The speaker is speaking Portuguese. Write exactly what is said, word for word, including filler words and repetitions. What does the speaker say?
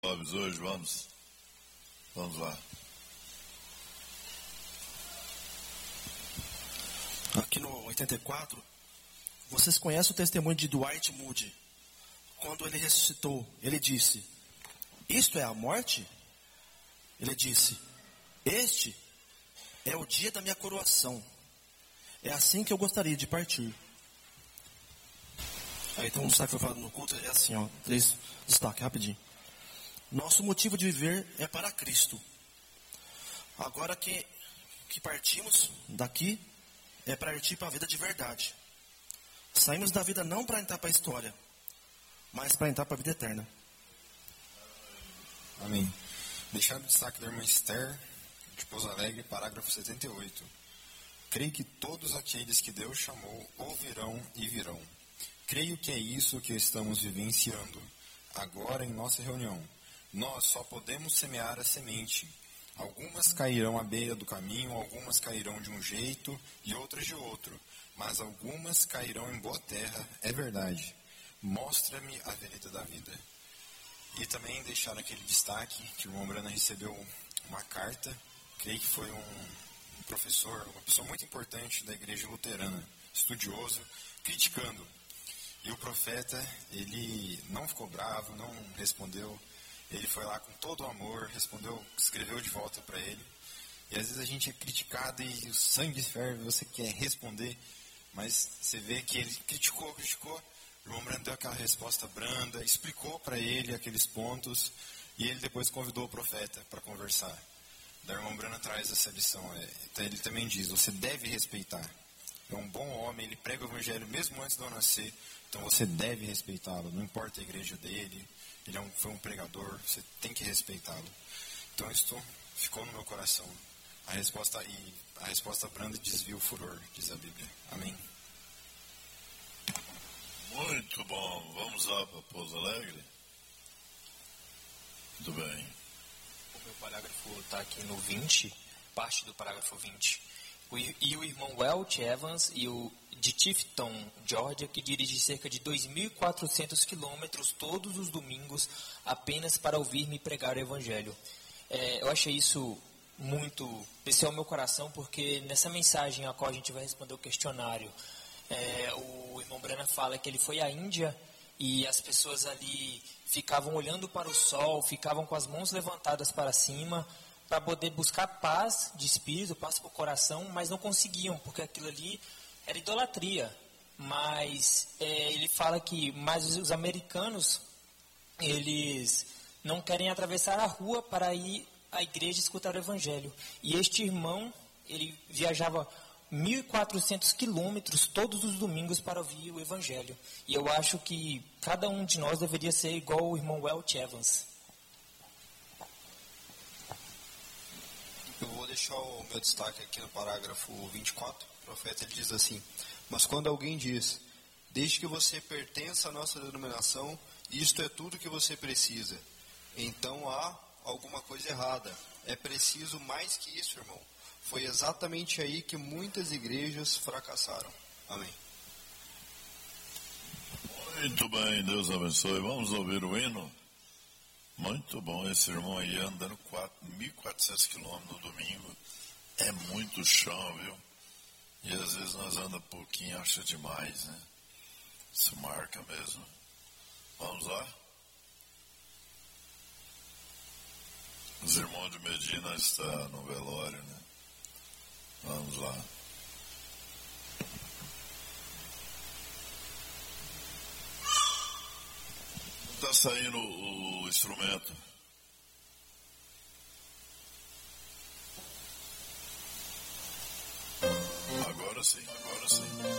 Hoje vamos, vamos lá. Aqui no oitenta e quatro, vocês conhecem o testemunho de Dwight Moody. Quando ele ressuscitou, ele disse: isto é a morte? Ele disse: este é o dia da minha coroação. É assim que eu gostaria de partir. Aí tem um destaque que foi falado no culto, é assim, ó, três destaques, rapidinho. Nosso motivo de viver é para Cristo. Agora que, que partimos daqui, é para partir para a vida de verdade. Saímos da vida não para entrar para a história, mas para entrar para a vida eterna. Amém. Deixar o destaque da irmã Esther, de Pouso Alegre, parágrafo setenta e oito. Creio que todos aqueles que Deus chamou ouvirão e virão. Creio que é isso que estamos vivenciando agora em nossa reunião. Nós só podemos semear a semente. Algumas cairão à beira do caminho, algumas cairão de um jeito e outras de outro. Mas algumas cairão em boa terra, é verdade. Mostra-me a vereda da vida. E também deixar aquele destaque que o irmão Brana recebeu uma carta, creio que foi um professor, uma pessoa muito importante da igreja luterana, estudioso, criticando. E o profeta, ele não ficou bravo, não respondeu. Ele foi lá com todo o amor, respondeu, escreveu de volta para ele. E às vezes a gente é criticado e o sangue ferve, você quer responder, mas você vê que ele criticou, criticou. O irmão Brando deu aquela resposta branda, explicou para ele aqueles pontos, e ele depois convidou o profeta para conversar. Da irmã Brana traz essa lição. Então ele também diz, você deve respeitar. É um bom homem, ele prega o evangelho mesmo antes de eu nascer, então você deve respeitá-lo, não importa a igreja dele. Ele é um, foi um pregador, você tem que respeitá-lo. Então isso ficou no meu coração. A resposta, e a resposta branda desvia o furor, diz a Bíblia. Amém. Muito bom. Vamos lá para Pouso Alegre? Muito bem. O meu parágrafo está aqui no vinte, parte do parágrafo vinte. O, e o irmão Welch Evans e o de Tifton, Georgia, que dirige cerca de dois mil e quatrocentos quilômetros todos os domingos apenas para ouvir-me pregar o Evangelho. É, eu achei isso muito especial ao meu coração, porque nessa mensagem a qual a gente vai responder o questionário, é, o irmão Brana fala que ele foi à Índia e as pessoas ali ficavam olhando para o sol, ficavam com as mãos levantadas para cima, para poder buscar paz de espírito, paz para o coração, mas não conseguiam, porque aquilo ali era idolatria. Mas é, ele fala que mas os americanos, eles não querem atravessar a rua para ir à igreja escutar o evangelho. E este irmão, ele viajava mil e quatrocentos quilômetros todos os domingos para ouvir o evangelho. E eu acho que cada um de nós deveria ser igual o irmão Welch Evans. Eu vou deixar o meu destaque aqui no parágrafo vinte e quatro. O profeta ele diz assim: mas quando alguém diz, desde que você pertença à nossa denominação, isto é tudo que você precisa, então há alguma coisa errada. É preciso mais que isso, irmão. Foi exatamente aí que muitas igrejas fracassaram. Amém. Muito bem, Deus abençoe. Vamos ouvir o hino? Muito bom, esse irmão aí andando mil e quatrocentos quilômetros no domingo. É muito chão, viu? E às vezes nós andamos pouquinho, acha demais, né? Isso marca mesmo. Vamos lá? Os irmãos de Medina estão no velório, né? Vamos lá. Está saindo o instrumento. Agora sim, agora sim.